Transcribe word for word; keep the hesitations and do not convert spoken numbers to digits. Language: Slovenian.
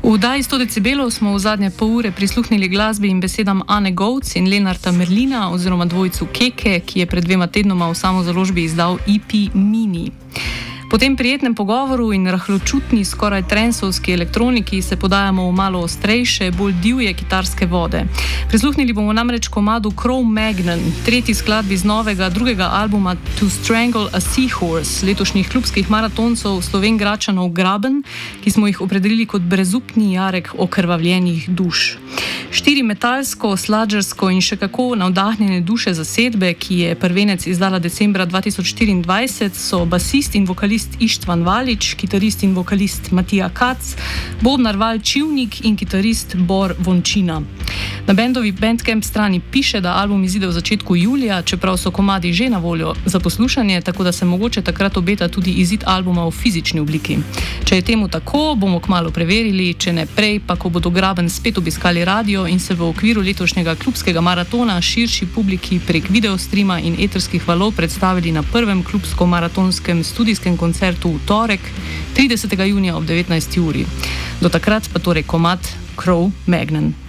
V oddaji sto decibelov smo v zadnje pol ure prisluhnili glasbi in besedam Ane Govc in Lenarta Merlina oziroma dvojcu Keke, ki je pred dvema tednoma v samozaložbi izdal E P Mini. Po tem prijetnem pogovoru in rahločutni, skoraj trensovski elektroniki se podajamo v malo ostrejše, bolj divje kitarske vode. Prisluhnili bomo namreč komadu Cro-Magnon, tretji skladbi z novega drugega albuma To Strangle a Seahorse, letošnjih klubskih maratoncov Slovenjgračanov Graben, ki smo jih opredelili kot brezupni jarek okrvavljenih duš. Štiri metalsko, sladžersko in še kako navdahnjene duše zasedbe, ki je prvenec izdala decembra dva tisoč štiriindvajset, so basist in vokalist Ištvan Valič, kitarist in vokalist Matija Kac, bobnar Val Čivnik in kitarist Bor Vončina. Na bendovi Bandcamp strani piše, da album izide v začetku julija, čeprav so komadi že na voljo za poslušanje, tako da se mogoče takrat obeta tudi izid albuma v fizični obliki. Če je temu tako, bomo kmalu preverili, če ne prej, pa ko bodo Graben spet obiskali radio in se v okviru letošnjega klubskega maratona širši publiki prek videostrima in eterskih valov predstavili na prvem klubsko-maratonskem studijskem koncertu v torek, tridesetega junija ob devetnajsti uri. Do takrat pa torej komad Cro-Magnon.